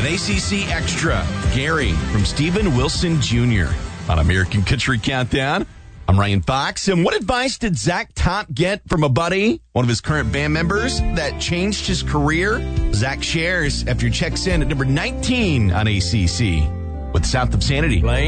An ACC Extra, Gary from Stephen Wilson Jr. on American Country Countdown. I'm Ryan Fox, and what advice did Zach Top get from a buddy, one of his current band members, that changed his career? Zach shares after he checks in at number 19 on ACC with South of Sanity.